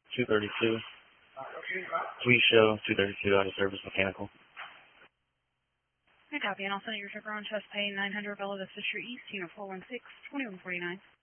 232. Please show 232 out of service mechanical. I copy, and I'll send your tripper on chest pay 900 Bella Vista Street East, unit 416, 2149.